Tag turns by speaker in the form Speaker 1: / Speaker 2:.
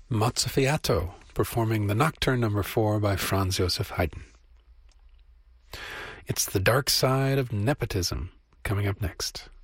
Speaker 1: Mozzafiato, performing the Nocturne No. 4 by Franz Joseph Haydn. It's The Dark Side of Nepotism, coming up next.